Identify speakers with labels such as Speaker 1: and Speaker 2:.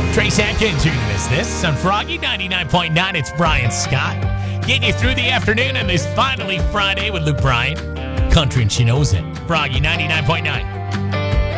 Speaker 1: Trace Atkins, you're going to miss this. On Froggy 99.9, it's Brian Scott. Getting you through the afternoon on this finally Friday with Luke Bryan. Country and she knows it. Froggy 99.9.